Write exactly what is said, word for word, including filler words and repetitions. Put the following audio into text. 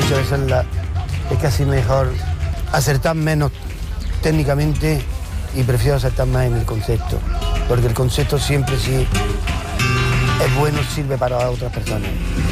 muchas veces la, es casi mejor acertar menos técnicamente y prefiero acertar más en el concepto, porque el concepto siempre sí es bueno, sirve para otras personas.